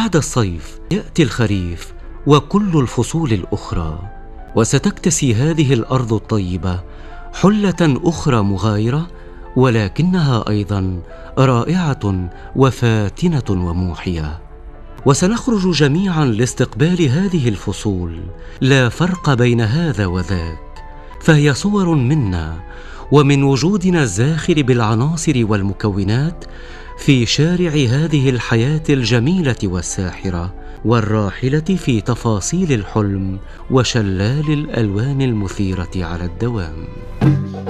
وبعد الصيف يأتي الخريف وكل الفصول الأخرى، وستكتسي هذه الأرض الطيبة حلة أخرى مغايرة، ولكنها أيضا رائعة وفاتنة وموحية. وسنخرج جميعا لاستقبال هذه الفصول، لا فرق بين هذا وذاك، فهي صور منا ومن وجودنا الزاخر بالعناصر والمكونات في شارع هذه الحياة الجميلة والساحرة والراحلة في تفاصيل الحلم وشلال الألوان المثيرة على الدوام.